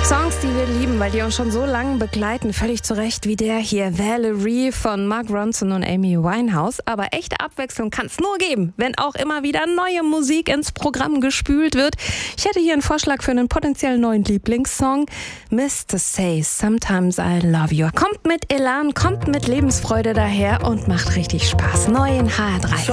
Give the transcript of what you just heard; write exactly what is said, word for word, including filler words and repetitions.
Songs, die wir lieben, weil die uns schon so lange begleiten, völlig zu Recht, wie der hier, Valerie von Mark Ronson und Amy Winehouse. Aber echte Abwechslung kann es nur geben, wenn auch immer wieder neue Musik ins Programm gespült wird. Ich hätte hier einen Vorschlag für einen potenziellen neuen Lieblingssong. Mister Say Sometimes I Love You. Kommt mit Elan, kommt mit Lebensfreude daher und macht richtig Spaß. Neu in H R drei.